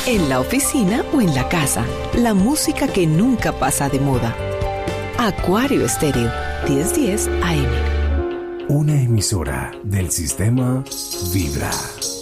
en la oficina o en la casa. La música que nunca pasa de moda. Acuario Estéreo, 1010 AM. Una emisora del sistema Vibra.